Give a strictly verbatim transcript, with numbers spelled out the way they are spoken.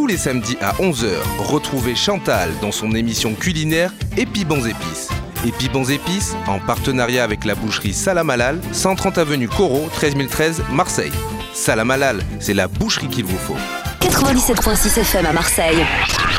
Tous les samedis à onze heures, retrouvez Chantal dans son émission culinaire Épi Bons Épices. Épi Bons Épices, en partenariat avec la boucherie Salam Halal, cent trente avenue Corot, treize mille treize, Marseille. Salam Halal, c'est la boucherie qu'il vous faut. quatre-vingt-dix-sept virgule six F M à Marseille.